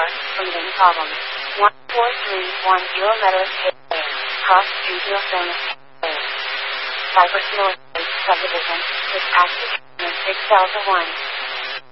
Breathing problems. 14310 Meadows Area. Cross Studio Zonas Area. Cypress North Subdivision. With active treatment 6001.